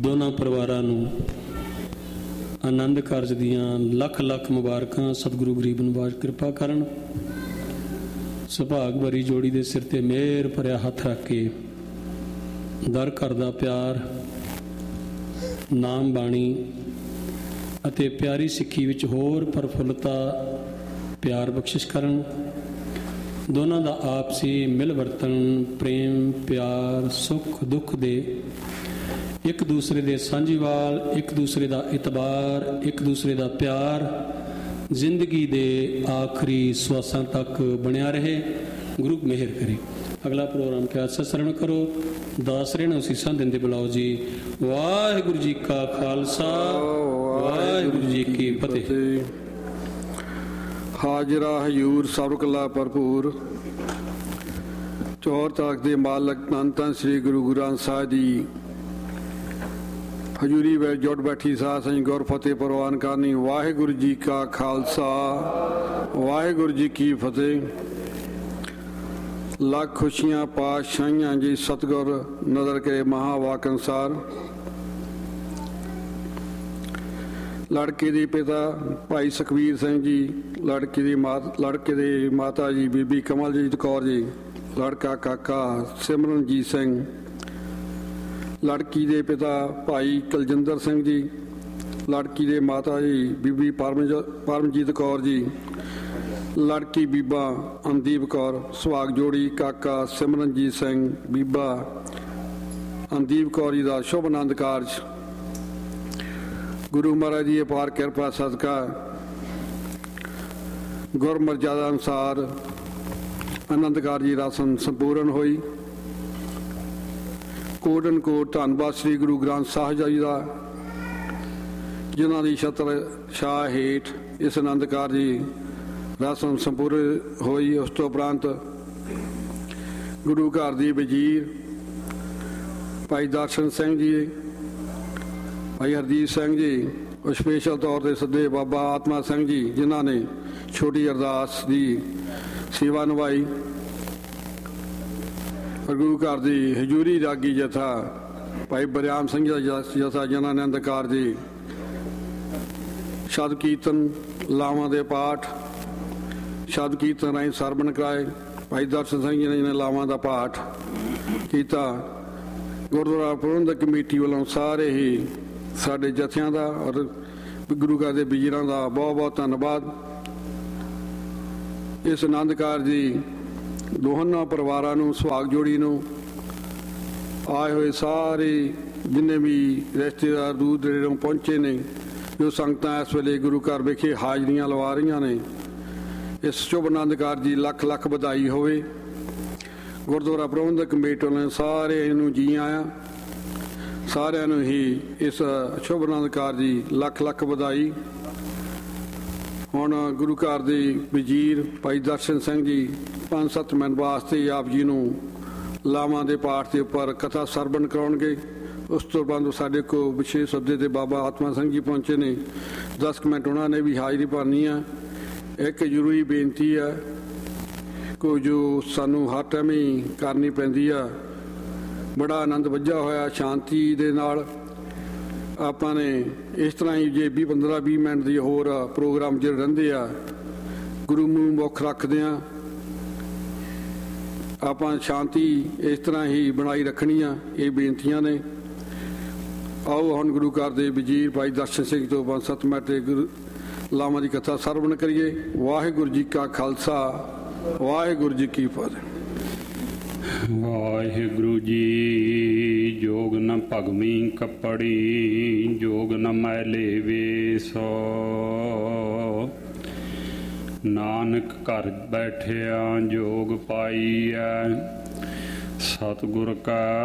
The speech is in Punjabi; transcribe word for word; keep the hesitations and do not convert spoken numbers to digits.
ਦੋਨਾਂ ਪਰਿਵਾਰਾਂ ਨੂੰ ਆਨੰਦ ਕਾਰਜ ਦੀਆਂ ਲੱਖ ਲੱਖ ਮੁਬਾਰਕਾਂ। ਸਤਿਗੁਰੂ ਗਰੀਬ ਨਿਵਾਜ ਕਿਰਪਾ ਕਰਨ। ਸੁਭਾਗ ਭਰੀ ਜੋੜੀ ਦੇ ਸਿਰ ਤੇ ਮਿਹਰ ਭਰਿਆ ਹੱਥ ਰੱਖ ਕੇ ਦਰ ਘਰ ਦਾ ਪਿਆਰ, ਨਾਮ ਬਾਣੀ ਅਤੇ ਪਿਆਰੀ ਸਿੱਖੀ ਵਿੱਚ ਹੋਰ ਪ੍ਰਫੁੱਲਤਾ ਪਿਆਰ ਬਖਸ਼ਿਸ਼ ਕਰਨ। ਦੋਨਾਂ ਦਾ ਆਪਸੀ ਮਿਲ ਵਰਤਣ, ਪ੍ਰੇਮ ਪਿਆਰ, ਸੁੱਖ ਦੁੱਖ ਦੇ ਇੱਕ ਦੂਸਰੇ ਦੇ ਸਾਂਝੀਵਾਲ, ਇੱਕ ਦੂਸਰੇ ਦਾ ਇਤਬਾਰ, ਇੱਕ ਦੂਸਰੇ ਦਾ ਪਿਆਰ ਜ਼ਿੰਦਗੀ ਦੇ ਆਖਰੀ ਸਵਾਸਾਂ ਤੱਕ ਬਣਿਆ ਰਹੇ। ਗੁਰੂ ਮਿਹਰ ਕਰੇ। ਅਗਲਾ ਪ੍ਰੋਗਰਾਮ ਕਿਆ ਸਰਣ ਕਰੋ। ਦਾਸ ਰਹਿਣ ਅਸੀਸਾਂ ਦਿੰਦੇ ਬੁਲਾਓ ਜੀ। ਵਾਹਿਗੁਰੂ ਜੀ ਕਾ ਖਾਲਸਾ, ਵਾਹਿਗੁਰੂ ਜੀ ਕੀ ਫਤਿਹ। ਹਾਜ਼ਰਾ ਹਜ਼ੂਰ ਸਰਬ ਕਲਾ ਭਰਪੂਰ। ਚੌਰ ਤਖਤ ਦੇ ਮਾਲਕ ਧੰਨ ਧੰਨ ਸ੍ਰੀ ਗੁਰੂ ਗ੍ਰੰਥ ਸਾਹਿਬ ਦੀ ਹਜ਼ੂਰੀ ਵਿੱਚ ਜੁੜ ਬੈਠੀ ਸਾਧ ਸੰਗਤ ਗੁਰ ਫਤਿਹ ਪ੍ਰਵਾਨ ਕਰਨੀ। ਵਾਹਿਗੁਰੂ ਜੀ ਕਾ ਖਾਲਸਾ, ਵਾਹਿਗੁਰੂ ਜੀ ਕੀ ਫਤਿਹ। ਲੱਖ ਖੁਸ਼ੀਆਂ ਪਾਤਸ਼ਾਹੀਆਂ ਜੀ ਸਤਿਗੁਰ ਨਜ਼ਰ ਕੇ ਮਹਾਵਾਕ ਅਨੁਸਾਰ। ਲੜਕੇ ਦੇ ਪਿਤਾ ਭਾਈ ਸੁਖਬੀਰ ਸਿੰਘ ਜੀ, ਲੜਕੇ ਦੀ ਮਾਤ ਲੜਕੇ ਦੇ ਮਾਤਾ ਜੀ ਬੀਬੀ ਕਮਲਜੀਤ ਕੌਰ ਜੀ, ਲੜਕਾ ਕਾਕਾ ਸਿਮਰਨਜੀਤ ਸਿੰਘ, ਲੜਕੀ ਦੇ ਪਿਤਾ ਭਾਈ ਕੁਲਜਿੰਦਰ ਸਿੰਘ ਜੀ, ਲੜਕੀ ਦੇ ਮਾਤਾ ਜੀ ਬੀਬੀ ਪਰਮਜ ਪਰਮਜੀਤ ਕੌਰ ਜੀ, ਲੜਕੀ ਬੀਬਾ ਅਮਦੀਪ ਕੌਰ। ਸੁਹਾਗ ਜੋੜੀ ਕਾਕਾ ਸਿਮਰਨਜੀਤ ਸਿੰਘ, ਬੀਬਾ ਅਮਦੀਪ ਕੌਰ ਜੀ ਦਾ ਸ਼ੁਭ ਆਨੰਦ ਕਾਰਜ ਗੁਰੂ ਮਹਾਰਾਜ ਦੀ ਅਪਾਰ ਕਿਰਪਾ ਸਦਕਾ ਗੁਰ ਮਰਜ਼ਾਦਾ ਅਨੁਸਾਰ ਆਨੰਦ ਕਾਰਜ ਦੀ ਰਸਮ ਸੰਪੂਰਨ ਹੋਈ। ਕੋਟਨ ਕੋਟ ਧੰਨਵਾਦ ਸ੍ਰੀ ਗੁਰੂ ਗ੍ਰੰਥ ਸਾਹਿਬ ਜੀ ਦਾ, ਜਿਨ੍ਹਾਂ ਦੀ ਛਤਰ ਛਾਂ ਹੇਠ ਇਸ ਆਨੰਦ ਕਾਰਜ ਦੀ ਰਸਮ ਸੰਪੂਰਨ ਹੋਈ। ਉਸ ਤੋਂ ਉਪਰੰਤ ਗੁਰੂ ਘਰ ਦੀ ਵਜ਼ੀਰ ਭਾਈ ਦਰਸ਼ਨ ਸਿੰਘ ਜੀ, ਭਾਈ ਹਰਦੀਪ ਸਿੰਘ ਜੀ, ਉਹ ਸਪੈਸ਼ਲ ਤੌਰ 'ਤੇ ਸੱਦੇ ਬਾਬਾ ਆਤਮਾ ਸਿੰਘ ਜੀ, ਜਿਨ੍ਹਾਂ ਨੇ ਛੋਟੀ ਅਰਦਾਸ ਦੀ ਸੇਵਾ ਨਿਭਾਈ। ਗੁਰੂ ਘਰ ਦੀ ਹਜ਼ੂਰੀ ਰਾਗੀ ਜਥਾ ਭਾਈ ਬਰਿਆਮ ਸਿੰਘ ਦਾ ਜਥਾ, ਜਿਨ੍ਹਾਂ ਨੇ ਆਨੰਦ ਕਾਰਜ ਦੀ ਸ਼ਬਦ ਕੀਰਤਨ, ਲਾਵਾਂ ਦੇ ਪਾਠ, ਸ਼ਬਦ ਕੀਰਤਨ ਰਾਹੀਂ ਸਰਵਣ ਕਰਾਏ। ਭਾਈ ਦਰਸ਼ਨ ਸਿੰਘ ਜੀ ਨੇ ਜਿਹਨੇ ਲਾਵਾਂ ਦਾ ਪਾਠ ਕੀਤਾ। ਗੁਰਦੁਆਰਾ ਪ੍ਰਬੰਧਕ ਕਮੇਟੀ ਵੱਲੋਂ ਸਾਰੇ ਹੀ ਸਾਡੇ ਜਥਿਆਂ ਦਾ ਔਰ ਗੁਰੂ ਘਰ ਦੇ ਵਜ਼ੀਰਾਂ ਦਾ ਬਹੁਤ ਬਹੁਤ ਧੰਨਵਾਦ। ਇਸ ਆਨੰਦ ਕਾਰਜ ਦੀ ਦੋਹਾਂ ਪਰਿਵਾਰਾਂ ਨੂੰ, ਸੁਹਾਗ ਜੋੜੀ ਨੂੰ, ਆਏ ਹੋਏ ਸਾਰੇ ਜਿੰਨੇ ਵੀ ਰਿਸ਼ਤੇਦਾਰ ਦੂਰ ਨੇੜੋਂ ਪਹੁੰਚੇ ਨੇ, ਜੋ ਸੰਗਤਾਂ ਇਸ ਵੇਲੇ ਗੁਰੂ ਘਰ ਵਿਖੇ ਹਾਜ਼ਰੀਆਂ ਲਵਾ ਰਹੀਆਂ ਨੇ, ਇਸ ਸ਼ੁਭ ਆਨੰਦ ਕਾਰਜ ਦੀ ਲੱਖ ਲੱਖ ਵਧਾਈ ਹੋਵੇ। ਗੁਰਦੁਆਰਾ ਪ੍ਰਬੰਧਕ ਕਮੇਟੀ ਨੇ ਸਾਰਿਆਂ ਨੂੰ ਜੀ ਆਇਆਂ, ਸਾਰਿਆਂ ਨੂੰ ਹੀ ਇਸ ਸ਼ੁਭ ਆਨੰਦ ਕਾਰਜ ਦੀ ਲੱਖ ਲੱਖ ਵਧਾਈ। ਹੁਣ ਗੁਰੂ ਘਰ ਦੇ ਵਜ਼ੀਰ ਭਾਈ ਦਰਸ਼ਨ ਸਿੰਘ ਜੀ ਪੰਜ ਸੱਤ ਮਿੰਟ ਵਾਸਤੇ ਆਪ ਜੀ ਨੂੰ ਲਾਵਾਂ ਦੇ ਪਾਠ ਦੇ ਉੱਪਰ ਕਥਾ ਸਰਵਣ ਕਰਾਉਣਗੇ। ਉਸ ਤੋਂ ਬਾਅਦ ਸਾਡੇ ਕੋਲ ਵਿਸ਼ੇਸ਼ ਸੱਦੇ ਤੇ ਬਾਬਾ ਆਤਮਾ ਸਿੰਘ ਜੀ ਪਹੁੰਚੇ ਨੇ, ਦਸ ਕੁ ਮਿੰਟ ਉਹਨਾਂ ਨੇ ਵੀ ਹਾਜ਼ਰੀ ਭਰਨੀ ਆ। ਇੱਕ ਜ਼ਰੂਰੀ ਬੇਨਤੀ ਆ ਕੋ ਜੋ ਸਾਨੂੰ ਹਰ ਟਾਈਮ ਹੀ ਕਰਨੀ ਪੈਂਦੀ ਆ, ਬੜਾ ਆਨੰਦ ਵੱਜਾ ਹੋਇਆ ਸ਼ਾਂਤੀ ਦੇ ਨਾਲ। ਆਪਾਂ ਨੇ ਇਸ ਤਰ੍ਹਾਂ ਹੀ ਜੇ ਵੀਹ ਪੰਦਰਾਂ ਵੀਹ ਮਿੰਟ ਦੀ ਹੋਰ ਪ੍ਰੋਗਰਾਮ ਜਿਹੜੇ ਰਹਿੰਦੇ ਆ, ਗੁਰੂ ਨੂੰ ਮੁੱਖ ਰੱਖਦੇ ਆ, ਆਪਾਂ ਸ਼ਾਂਤੀ ਇਸ ਤਰ੍ਹਾਂ ਹੀ ਬਣਾਈ ਰੱਖਣੀ ਆ। ਇਹ ਬੇਨਤੀਆਂ ਨੇ। ਆਓ ਹੁਣ ਗੁਰੂ ਘਰ ਦੇ ਵਜ਼ੀਰ ਭਾਈ ਦਰਸ਼ਨ ਸਿੰਘ ਤੋਂ ਪੰਜ ਸੱਤ ਮਿੰਟ ਗੁਰੂ ਲਾਵਾਂ ਦੀ ਕਥਾ ਸਰਵਣ ਕਰੀਏ। ਵਾਹਿਗੁਰੂ ਜੀ ਕਾ ਖਾਲਸਾ, ਵਾਹਿਗੁਰੂ ਜੀ ਕੀ ਫਤਿਹ। ਵਾਹਿਗੁਰੂ ਜੀ। ਜੋਗ ਨ ਭਗਵੀ ਕੱਪੜੀ, ਜੋਗ ਨ ਮੈਲੇ ਵੇਸੋ, ਨਾਨਕ ਘਰ ਬੈਠਿਆ ਜੋਗ ਪਾਈਐ, ਸਤਿਗੁਰ ਕਾ